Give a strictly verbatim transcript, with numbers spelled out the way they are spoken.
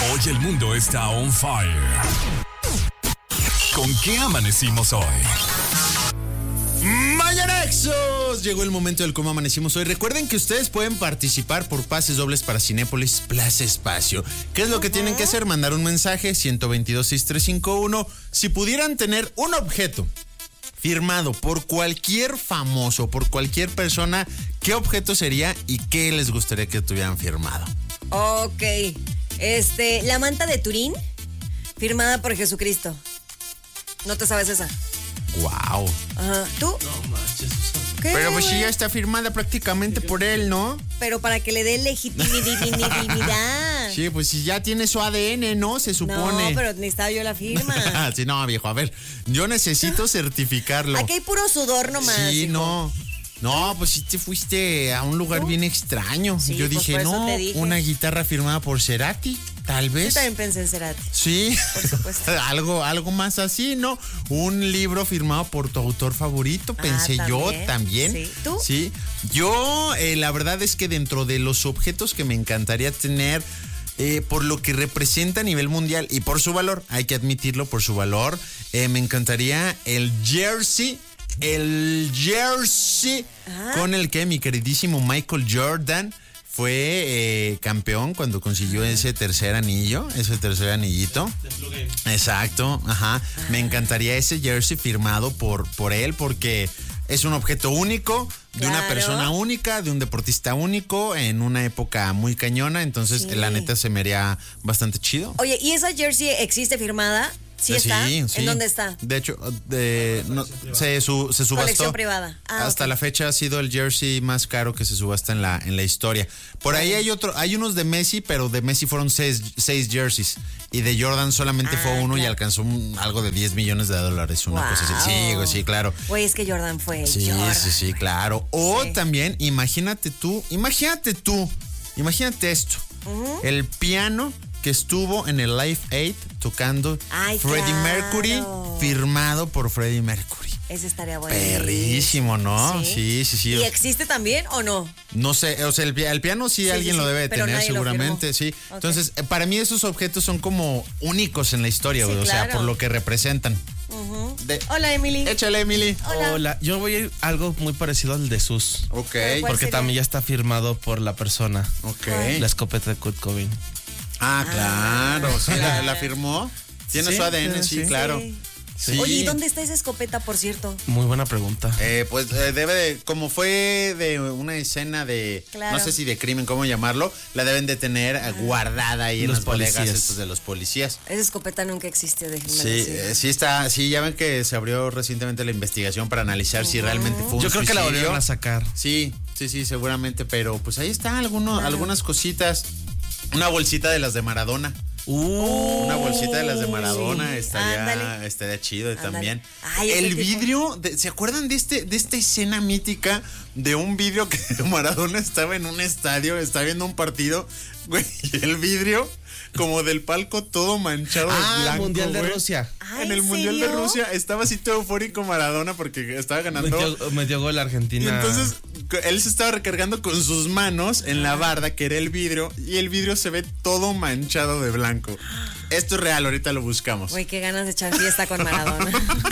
Hoy el mundo está on fire. ¿Con qué amanecimos hoy? Mañanexos, llegó el momento del cómo amanecimos hoy. Recuerden que ustedes pueden participar por pases dobles para Cinépolis Plaza Espacio. ¿Qué es lo que uh-huh. tienen que hacer? Mandar un mensaje ciento veintidós, sesenta y tres cincuenta y uno. Si pudieran tener un objeto firmado por cualquier famoso, por cualquier persona, ¿qué objeto sería y qué les gustaría que tuvieran firmado? Ok, este, la manta de Turín, firmada por Jesucristo. ¿No te sabes esa? Wow. Ajá. ¿Tú? No manches. ¿Qué? Pero pues sí, ya está firmada prácticamente por él, ¿no? Pero para que le dé legitimidad. Sí, pues si ya tiene su A D N, ¿no? Se supone. No, pero necesitaba yo la firma. Sí, no, viejo, a ver, yo necesito certificarlo. Aquí hay puro sudor nomás. Sí, hijo. no. No, pues sí te fuiste a un lugar ¿Tú? bien extraño. Sí, yo pues dije, por eso no, te dije. una guitarra firmada por Cerati, tal vez. Yo también pensé en Cerati. Sí, por supuesto. algo, algo más así, ¿no? Un libro firmado por tu autor favorito, pensé ah, yo ¿también? también. Sí. ¿Tú? Sí. Yo, eh, la verdad es que dentro de los objetos que me encantaría tener, eh, por lo que representa a nivel mundial y por su valor, hay que admitirlo, por su valor, eh, me encantaría el jersey. El jersey Ajá. con el que mi queridísimo Michael Jordan fue eh, campeón cuando consiguió ese tercer anillo, ese tercer anillito. Exacto, ajá. ajá. Me encantaría ese jersey firmado por, por él porque es un objeto único, de claro. una persona única, de un deportista único, en una época muy cañona, entonces sí. la neta se me haría bastante chido. Oye, ¿y esa jersey existe firmada? ¿Sí está? Sí, sí. ¿En dónde está? De hecho, de, no, se, su, se subastó. Colección privada. Ah, Hasta okay. la fecha ha sido el jersey más caro que se subasta en la, en la historia. Por ahí hay otro, hay unos de Messi, pero de Messi fueron seis, seis jerseys. Y de Jordan solamente ah, fue uno claro. y alcanzó un, algo de diez millones de dólares. Una wow. cosa así. Sí, sí, claro. Güey, es que Jordan fue. Sí, Jordan. sí, sí, claro. O sí. también, imagínate tú, imagínate tú, imagínate esto. Uh-huh. El piano que estuvo en el Live Aid tocando Ay, Freddie claro. Mercury, firmado por Freddie Mercury. Ese estaría bueno. Perrísimo, ¿no? Sí, sí, sí. sí. ¿Y existe también o no? No sé, o sea, el, el piano sí, sí alguien sí, lo debe de tener seguramente, sí. Okay. Entonces, para mí esos objetos son como únicos en la historia, sí, güey, claro. o sea, por lo que representan. Uh-huh. De... Hola, Emily. Échale, Emily. Hola. Hola. Yo voy a ir algo muy parecido al de Sus. Ok. Porque sería? también ya está firmado por la persona. Ok. La escopeta de Kurt Cobain. Ah, claro. Ah, sí, la, la firmó. Tiene sí, su A D N, sí, sí claro. Sí. Sí. Oye, ¿y dónde está esa escopeta, por cierto? Muy buena pregunta. Eh, pues eh, debe de, como fue de una escena de, claro. no sé si de crimen, cómo llamarlo, la deben de tener ah. guardada ahí los en las bodegas estos de los policías. Esa escopeta nunca existió, déjenme Sí, decir. eh, sí está, sí, ya ven que se abrió recientemente la investigación para analizar uh-huh. si realmente fue un Yo creo suicidio. que la volvieron a sacar. Sí, sí, sí, seguramente, pero pues ahí está, alguno, claro. algunas cositas. Una bolsita de las de Maradona. Uh, una bolsita de las de Maradona sí. estaría, Ándale. estaría chido Ándale. también. Ay, el vidrio, de, ¿se acuerdan de este, de esta escena mítica de un vidrio que Maradona estaba en un estadio, estaba viendo un partido, güey, y el vidrio como del palco todo manchado ah, de blanco, el Mundial güey. de Rusia. Ah, en el ¿en Mundial serio? de Rusia estaba así todo eufórico Maradona porque estaba ganando. Metió, metió gol Argentina. Y entonces él se estaba recargando con sus manos en la barda, que era el vidrio, y el vidrio se ve todo manchado de blanco. Esto es real, ahorita lo buscamos. Güey, qué ganas de echar fiesta con Maradona.